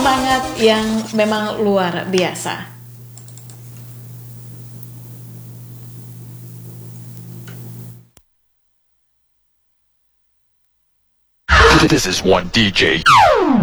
semangat yang memang luar biasa. This is one DJ.